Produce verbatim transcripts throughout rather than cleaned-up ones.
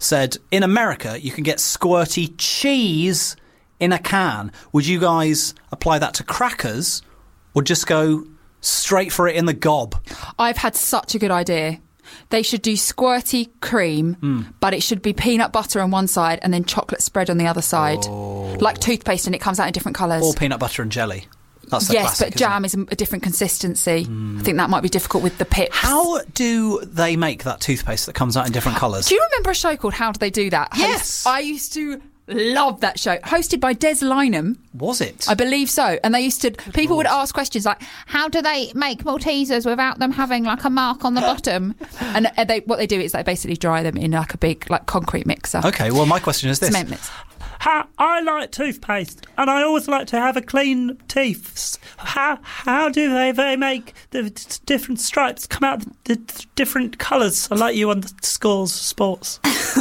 said, in America, you can get squirty cheese in a can. Would you guys apply that to crackers or just go straight for it in the gob? I've had such a good idea. They should do squirty cream, mm. but it should be peanut butter on one side and then chocolate spread on the other side. Oh. Like toothpaste, and it comes out in different colours. Or peanut butter and jelly. That's the yes, classic, but jam isn't it? is a different consistency. Mm. I think that might be difficult with the pips. How do they make that toothpaste that comes out in different colours? Do you remember a show called How Do They Do That? Yes. I used to love that show. Hosted by Des Lynam. Was it? I believe so. And they used to, Good people Lord. would ask questions like, how do they make Maltesers without them having like a mark on the bottom? And they, what they do is they basically dry them in like a big like concrete mixer. Okay, well my question is this. Cement mix. How, I like toothpaste, and I always like to have a clean teeth. How how do they, they make the d- different stripes come out the d- different colours? I like you on the scores sports.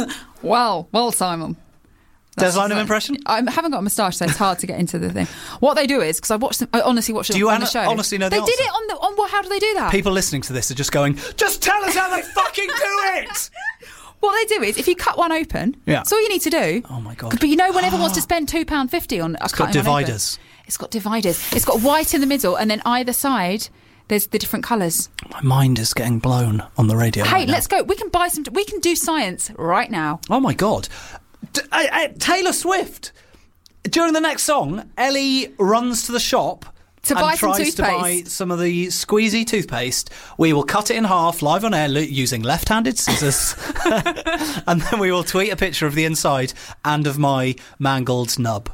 Well, well, Simon. Des Lynam impression? I haven't got a moustache, so it's hard to get into the thing. What they do is, because I watched them, I honestly watched them Do you on an- the show. honestly know the They answer? did it on the, on what, how do they do that? People listening to this are just going, just tell us how they fucking do it! What they do is, if you cut one open, Yeah. that's all you need to do. Oh my God. But you know, whenever wants to spend two pounds fifty on a It's got dividers. It's got dividers. It's got white in the middle, and then either side, there's the different colours. My mind is getting blown on the radio. Hey, right now. let's go. We can buy some, we can do science right now. Oh my God. D- I, I, Taylor Swift. During the next song, Ellie runs to the shop To and buy some tries to buy toothpaste. some of the squeezy toothpaste. We will cut it in half live on air lo- using left-handed scissors. And then we will tweet a picture of the inside and of my mangled nub.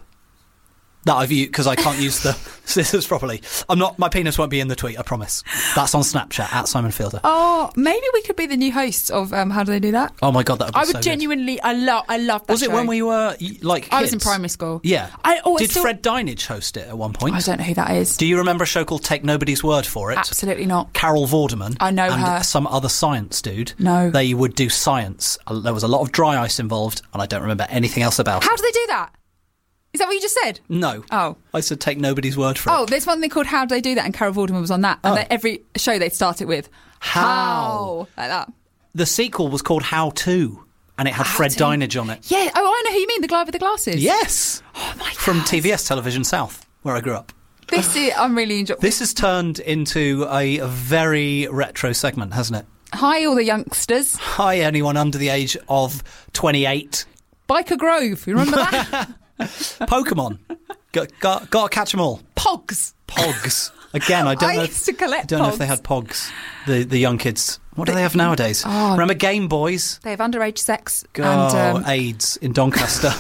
That I've used because I can't use the scissors properly. I'm not. My penis won't be in the tweet. I promise. That's on Snapchat at Simon Fielder. Oh, maybe we could be the new hosts of um, How Do They Do That? Oh my God, that would be I would so good. genuinely, I love, I love that Was it show. when we were y- like kids? I was in primary school. Yeah. I, oh, I Did still, Fred Dinage host it at one point? I don't know who that is. Do you remember a show called Take Nobody's Word for It? Absolutely not. Carol Vorderman. I know and her. some other science dude. No. They would do science. Uh, There was a lot of dry ice involved, and I don't remember anything else about How it. do they do that? Is that what you just said? No. Oh. I said take nobody's word for Oh, it. there's one thing called How Do They Do That, and Carol Vorderman was on that. And Oh. then every show they'd start it with How. How. Like that. The sequel was called How To, and it had How Fred To. Dinage on it. Yeah. Oh, I know who you mean. The guy with the glasses. Yes. Oh, my God. From T V S Television South, where I grew up. This is, I'm really enjoying This has turned into a very retro segment, hasn't it? Hi, all the youngsters. Hi, anyone under the age of twenty-eight. Biker Grove. You remember that? Pokemon. Got, got, got to catch them all. Pogs. Pogs. Again, I don't I know. used to collect I don't know if Pogs. they had Pogs. The the young kids. What do they have nowadays? Oh. Remember Game Boys? They have underage sex. Oh, and um, AIDS in Doncaster.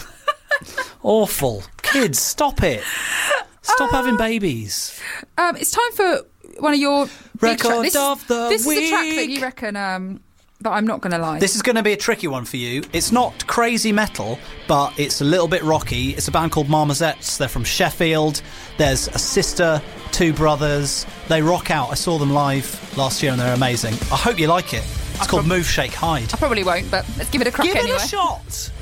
Awful. Kids, stop it. Stop having babies. um, it's time for one of your big Record tra- this, of the This is a track that week. you reckon um, that I'm not going to lie. This is going to be a tricky one for you. It's not crazy metal, but it's a little bit rocky. It's a band called Marmozets. They're from Sheffield. There's a sister, two brothers. They rock out. I saw them live last year and they're amazing. I hope you like it. It's I called prob- Move, Shake, Hide. I probably won't, but let's give it a crack Give anyway. it a shot.